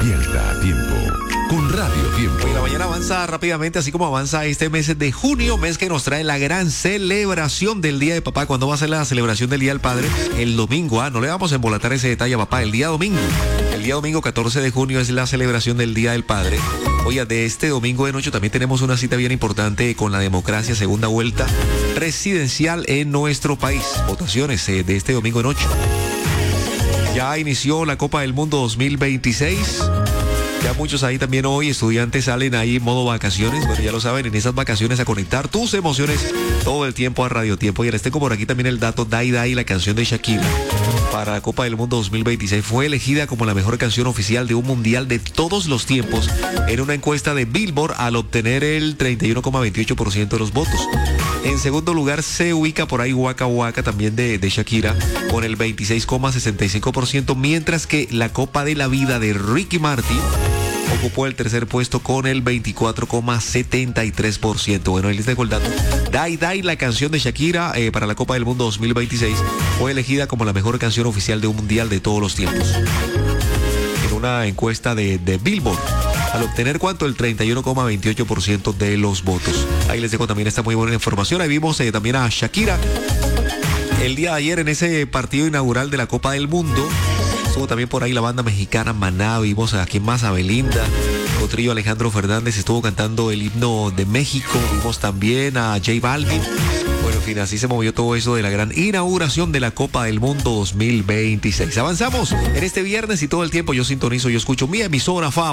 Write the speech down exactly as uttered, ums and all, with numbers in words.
Despierta a tiempo con Radio Tiempo. Y la mañana avanza rápidamente, así como avanza este mes de junio, mes que nos trae la gran celebración del Día de Papá. ¿Cuándo va a ser la celebración del Día del Padre? El domingo, ah, no le vamos a embolatar ese detalle a papá, el día domingo. El día domingo catorce de junio es la celebración del Día del Padre. Oye, de este domingo de noche también tenemos una cita bien importante con la democracia, segunda vuelta presidencial en nuestro país. Votaciones eh, de este domingo de noche. Ya inició la Copa del Mundo dos mil veintiséis. Ya muchos ahí también hoy, estudiantes salen ahí en modo vacaciones. Bueno, ya lo saben, en esas vacaciones a conectar tus emociones todo el tiempo a Radio Tiempo. Y les tengo por aquí también el dato, Dai Dai, la canción de Shakira para la Copa del Mundo dos mil veintiséis, fue elegida como la mejor canción oficial de un mundial de todos los tiempos en una encuesta de Billboard al obtener el treinta y uno coma veintiocho por ciento de los votos. En segundo lugar se ubica por ahí Waka Waka, también de, de Shakira, con el veintiséis coma sesenta y cinco por ciento, mientras que la Copa de la Vida de Ricky Martin ocupó el tercer puesto con el veinticuatro coma setenta y tres por ciento. Bueno, ahí les dejo el dato. Dai Dai, la canción de Shakira eh, para la Copa del Mundo dos mil veintiséis, fue elegida como la mejor canción oficial de un mundial de todos los tiempos. En una encuesta de, de Billboard, al obtener cuánto, el treinta y uno coma veintiocho por ciento de los votos. Ahí les dejo también esta muy buena información. Ahí vimos eh, también a Shakira el día de ayer en ese partido inaugural de la Copa del Mundo. Estuvo también por ahí la banda mexicana Maná, vimos a quien más, a Belinda, Potrillo Alejandro Fernández estuvo cantando el himno de México, vimos también a J Balvin. Bueno, en fin, así se movió todo eso de la gran inauguración de la Copa del Mundo dos mil veintiséis. Avanzamos en este viernes y todo el tiempo yo sintonizo, yo escucho mi emisora favorita.